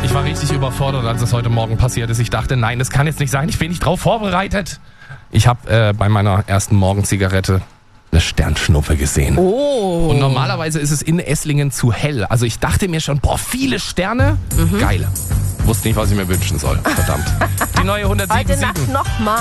Ich war richtig überfordert, als es heute Morgen passiert ist. Ich dachte, nein, das kann jetzt nicht sein. Ich bin nicht drauf vorbereitet. Ich habe bei meiner ersten Morgenzigarette eine Sternschnuppe gesehen. Oh. Und normalerweise ist es in Esslingen zu hell. Also ich dachte mir schon, viele Sterne. Geil. Wusste nicht, was ich mir wünschen soll. Verdammt. Die neue 107.7. Heute Nacht nochmal.